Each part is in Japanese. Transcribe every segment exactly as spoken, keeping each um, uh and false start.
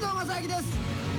藤正明です。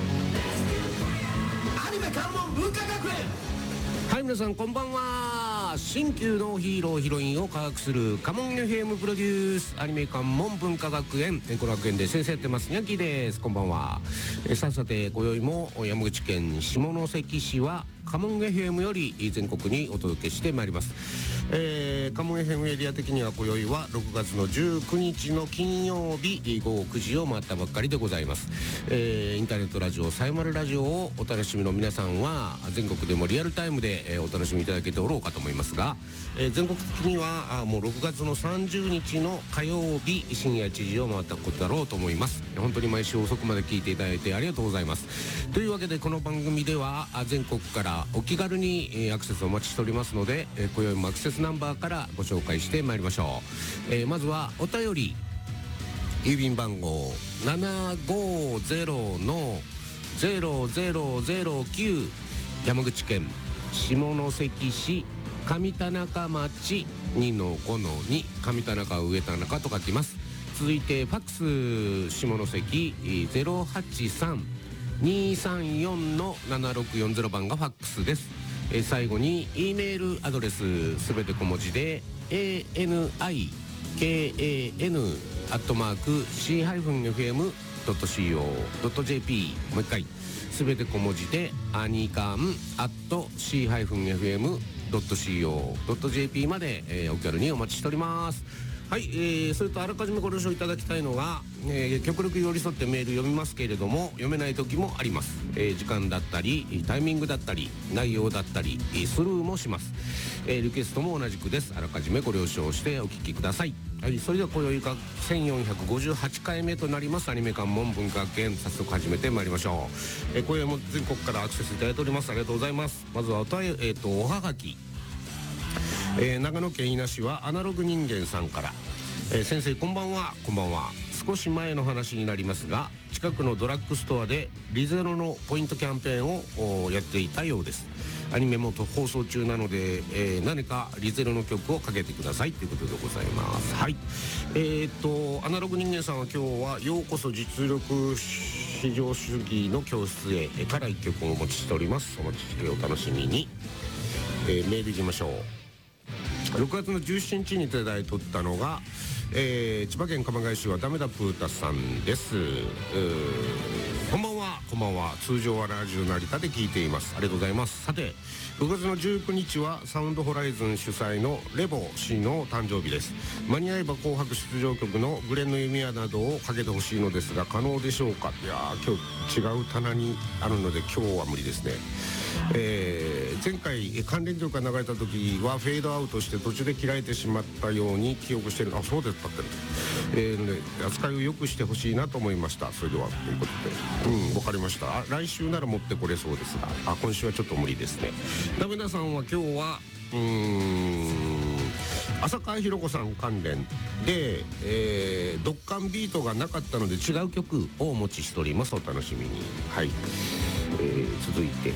アニメ関門文化学園。 はい、皆さんこんばんは。新旧のヒーローヒロインを科学するカモン エフエム プロデュースアニメ関門文化学園、この学園で先生やってますニャンキーです。こんばんは。えさあさて、今宵も山口県下関市はカモン エフエム より全国にお届けしてまいります。えー、カモン エフエム エリア的には今宵はろくがつのじゅうくにちの金曜日ごごくじを回ったばっかりでございます。えー、インターネットラジオさよまるラジオをお楽しみの皆さんは全国でもリアルタイムで、えー、お楽しみいただけておろうかと思いますが、えー、全国的にはあもうろくがつのさんじゅうにちの火曜日深夜いちじを回ったことだろうと思います。本当に毎週遅くまで聞いていただいてありがとうございます。というわけで、この番組では全国からお気軽に、えー、アクセスをお待ちしておりますので、えー、今宵もアクセスナンバーからご紹介してまいりましょう。えー、まずはお便り、郵便番号 ななごゼロのゼロゼロゼロきゅう、山口県下関市上田中町 にのごのに、上田中上田中と書きます。続いてファックス下関 ゼロはちさんにさんよんのななろくよんゼロ 番がファックスです。えー、最後に E メールアドレスすべて小文字で エーエヌアイケーエーエヌ アットマーク シー エフエム ドット シーオー ドット ジェーピー、 もう一回すべて小文字でアニカン アット シー エフエム ドット シーオー ドット ジェーピー まで、えー、お気軽にお待ちしております。はい、えー、それとあらかじめご了承いただきたいのが、えー、極力寄り添ってメール読みますけれども、読めない時もあります。えー、時間だったりタイミングだったり内容だったりスルーもします。えー、リクエストも同じくです。あらかじめご了承してお聞きください。はい、それでは今宵がせんよんひゃくごじゅうはちかいめとなりますアニメ関門文化学園、早速始めてまいりましょう。えー、今宵も全国からアクセスいただいております。ありがとうございます。まずはおたえ、えー、とおはがき、えー、長野県伊那市はアナログ人間さんから、えー、先生こんばんは。こんばんは。少し前の話になりますが、近くのドラッグストアでリゼロのポイントキャンペーンをやっていたようです。アニメも放送中なので、えー、何かリゼロの曲をかけてくださいということでございます。はい、えー、っとアナログ人間さんは今日はようこそ実力至上主義の教室へからいっきょくをお持ちしております。お待ちしてお楽しみに。えー、メールいきましょう。ろくがつのじゅうしちにちにいただいておったのが、えー、千葉県鎌ケ谷市はダメだプータさんです。こんばんは。こんばんは。通常はラジオ成田で聞いています。ありがとうございます。さて、ろくがつのじゅうくにちはサウンドホライズン主催のレボ氏の誕生日です。間に合えば紅白出場曲のグレンの弓矢などをかけてほしいのですが可能でしょうか。いやー、今日違う棚にあるので今日は無理ですね。えー、前回関連曲が流れた時はフェードアウトして途中で切られてしまったように記憶している。あ、そうだったって、えーね、扱いを良くしてほしいなと思いました。それではということで、うん、わかりました。あ、来週なら持ってこれそうですが、あ、今週はちょっと無理ですね。ダメダさんは今日はうーん浅川ひろ子さん関連で、えー、ドッカンビートがなかったので違う曲をお持ちしております。お楽しみに。はい、えー、続いて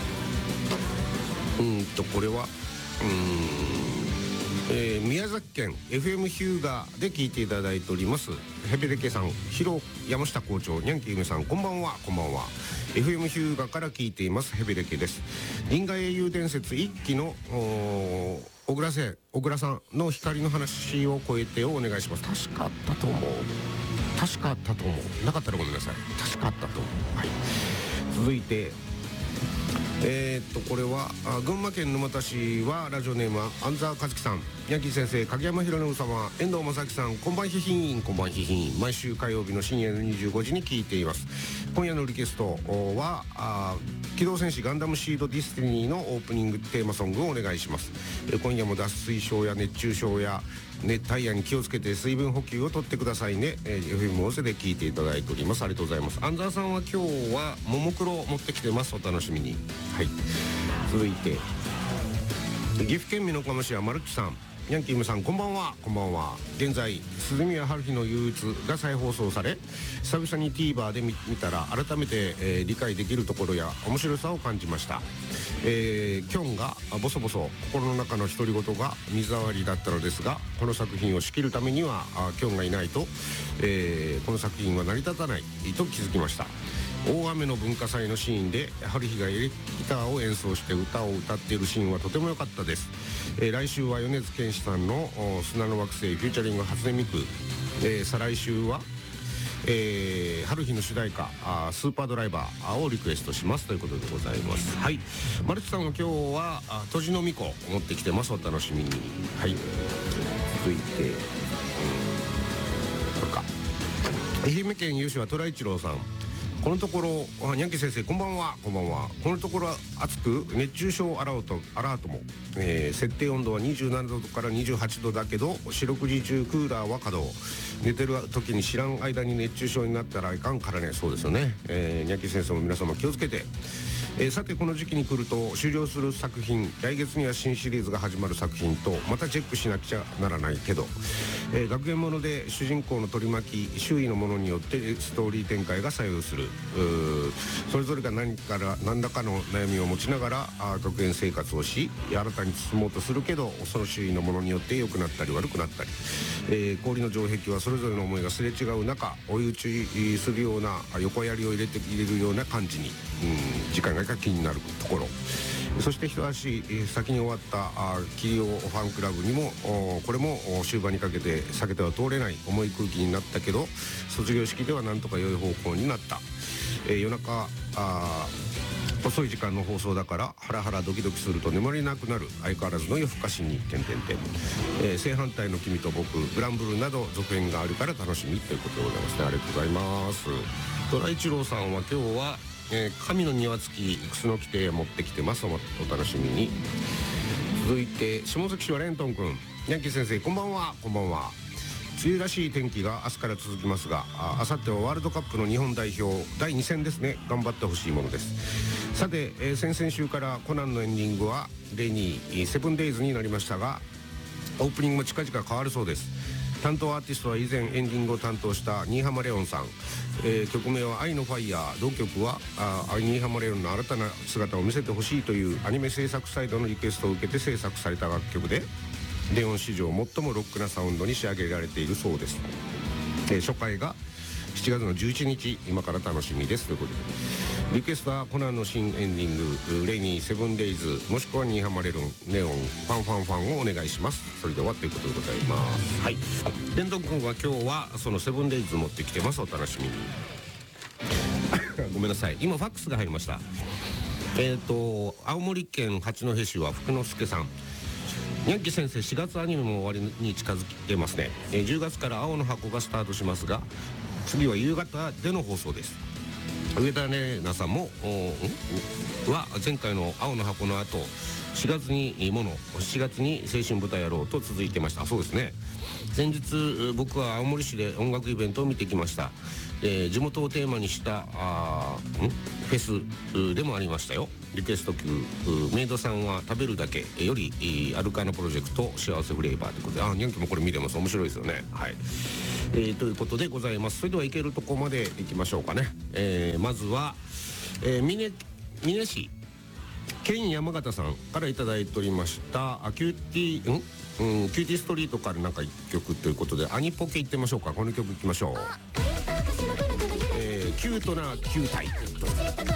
うんとこれはうーん、えー、宮崎県 エフエム ヒューガで聞いていただいておりますヘベレケさん、ヒロ山下校長、ニャンキー梅さん、こんばんは。こんばんは。 エフエム ヒューガから聞いていますヘベレケです。銀河英雄伝説いっきの小倉せ小倉さんの光の話を超えてをお願いします。確かあったと思う確かあったと思うなかったらごめんなさい。確かあったと思う。はい、続いてえー、っとこれは群馬県沼田市はラジオネームは安澤和樹さん、ヤンキー先生、影山博信様、遠藤正樹さん、こんばんひひん。こんばんひひん。毎週火曜日の深夜のにじゅうごじに聞いています。今夜のリクエストはあ機動戦士ガンダムシードディスティニーのオープニングテーマソングをお願いします。え今夜も脱水症や熱中症や熱帯夜に気をつけて水分補給をとってくださいね。えー、エフエム 大瀬で聞いていただいております。ありがとうございます。安澤さんは今日はももクロを持ってきてます。お楽しみに。はい、続いて岐阜県美濃加茂市はマルチさん、 ニャンキームさんこんばんは。こんばんは。現在鈴宮春日の憂鬱が再放送され、久々に TVer で 見, 見たら改めて、えー、理解できるところや面白さを感じました。えー、キョンがボソボソ心の中の独り言が水回りだったのですが、この作品を仕切るためにはキョンがいないと、えー、この作品は成り立たないと気づきました。大雨の文化祭のシーンで春日がエレギターを演奏して歌を歌っているシーンはとても良かったです。えー、来週は米津玄師さんの砂の惑星フューチャリング初音ミク、えー、再来週は、えー、春日の主題歌あスーパードライバーをリクエストしますということでございます。はい、マルチさんは今日はとじのみこ持ってきてます。お楽しみに。はい、続いて、うん、これか。愛媛県有志は虎一郎さん、このところニャンキー先生こんばんは。こんばんは。このところ暑く熱中症アラートアラートも、えー、設定温度はにじゅうななどからにじゅうはちどだけど四六時中クーラーは稼働。寝てる時に知らん間に熱中症になったらいかんからね。そうですよね。えー、ニャンキー先生も皆様気をつけて。えー、さてこの時期に来ると終了する作品、来月には新シリーズが始まる作品とまたチェックしなくちゃならないけど、えー、学園もので主人公の取り巻き周囲のものによってストーリー展開が左右する。それぞれが何から何らかの悩みを持ちながらあ学園生活をし新たに進もうとするけど、その周囲のものによって良くなったり悪くなったり、えー、氷の城壁はそれぞれの思いがすれ違う中追い打ちするような横槍を入れて入れるような感じに、うん、時間が気になるところ。そして一足先に終わったキリオファンクラブにもこれも終盤にかけて避けては通れない重い空気になったけど、卒業式ではなんとか良い方向になった。えー、夜中あ遅い時間の放送だからハラハラドキドキすると眠れなくなる。相変わらずの夜更かしに点々点、えー、正反対の君と僕、グランブルーなど続編があるから楽しみということでございますね。ありがとうございます。虎一郎さんは今日は、えー、神の庭付きクスの規定を持ってきてます。お楽しみに。続いて下関市はレントン君、ニャンキー先生こんばんは。こんばんは。梅雨らしい天気が明日から続きますが、あさってはワールドカップの日本代表だいに戦ですね。頑張ってほしいものです。さて、えー、先々週からコナンのエンディングはレニーセブンデイズになりましたが、オープニングも近々変わるそうです。担当アーティストは以前エンディングを担当した新浜レオンさん、えー、曲名は愛のファイヤー、同曲はあ新浜レオンの新たな姿を見せてほしいというアニメ制作サイドのリクエストを受けて制作された楽曲で、レオン史上最もロックなサウンドに仕上げられているそうです。えー、初回がしちがつのじゅういちにち、今から楽しみですということで、リクエストはコナンの新エンディングレイニーセブンデイズ、もしくは新浜レオンネオンファンファンファンをお願いします。それではということでございます。はい、レンドン君は今日はそのセブンデイズ持ってきてます。お楽しみに。ごめんなさい、今ファックスが入りました。えっ、ー、と青森県八戸市は福之助さん、ニャンキー先生しがつアニメも終わりに近づいてますね。えー、じゅうがつから青の箱がスタートしますが、次は夕方での放送です。上田玲奈さんもんは前回の青の箱の後しがつにものしちがつに青春豚野郎と続いてました。そうですね。先日僕は青森市で音楽イベントを見てきました。えー、地元をテーマにしたあんフェスでもありましたよ。リクエスト曲メイドさんは食べるだけよりアルカーナプロジェクト幸せフレーバーということで、あニャンキもこれ見れます。面白いですよね。はい、えー、ということでございます。それでは行けるとこまで行きましょうかね。えー、まずは、えー、峰峰市県山形さんからいただいておりましたあキューティーんうん、キューティーストリートからなんか一曲ということで、アニポケ行ってみましょうか。この曲行きましょう。えー、キュートな球体。